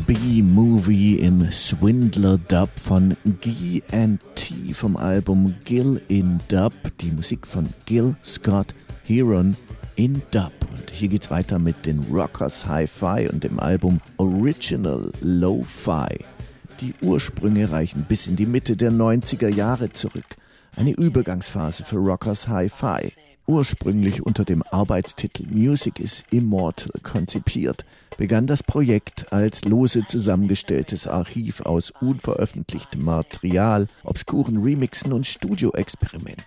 B-Movie im Swindler-Dub von G&T vom Album Gill in Dub. Die Musik von Gil Scott-Heron in Dub. Und hier geht's weiter mit den Rockers Hi-Fi und dem Album Original Lo-Fi. Die Ursprünge reichen bis in die Mitte der 90er Jahre zurück. Eine Übergangsphase für Rockers Hi-Fi. Ursprünglich unter dem Arbeitstitel Music is Immortal konzipiert, begann das Projekt als lose zusammengestelltes Archiv aus unveröffentlichtem Material, obskuren Remixen und Studioexperimenten.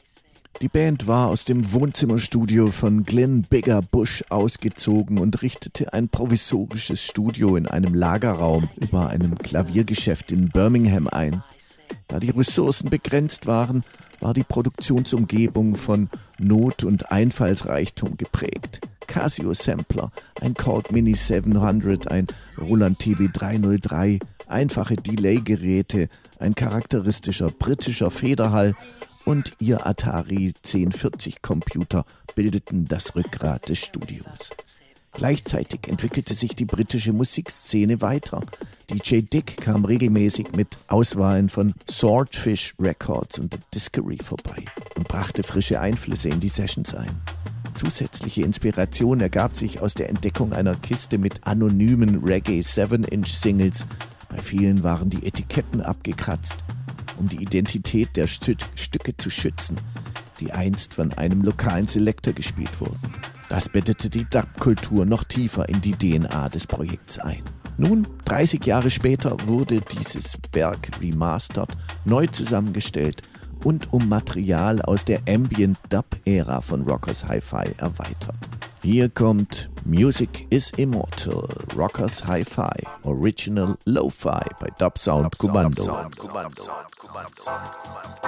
Die Band war aus dem Wohnzimmerstudio von Glenn Bigger Bush ausgezogen und richtete ein provisorisches Studio in einem Lagerraum über einem Klaviergeschäft in Birmingham ein. Da die Ressourcen begrenzt waren, war die Produktionsumgebung von Not und Einfallsreichtum geprägt. Casio-Sampler, ein Korg Mini 700, ein Roland TB-303, einfache Delay-Geräte, ein charakteristischer britischer Federhall und ihr Atari 1040-Computer bildeten das Rückgrat des Studios. Gleichzeitig entwickelte sich die britische Musikszene weiter. DJ Dick kam regelmäßig mit Auswahlen von Swordfish Records und The Discovery vorbei und brachte frische Einflüsse in die Sessions ein. Zusätzliche Inspiration ergab sich aus der Entdeckung einer Kiste mit anonymen Reggae 7-Inch-Singles. Bei vielen waren die Etiketten abgekratzt, um die Identität der Stücke zu schützen, die einst von einem lokalen Selector gespielt wurden. Das bettete die Dub-Kultur noch tiefer in die DNA des Projekts ein. Nun, 30 Jahre später, wurde dieses Werk remastert, neu zusammengestellt und um Material aus der Ambient-Dub-Ära von Rockers Hi-Fi erweitert. Hier kommt Music is Immortal, Rockers Hi-Fi, Original Lo-Fi bei Dub Sound Kommando.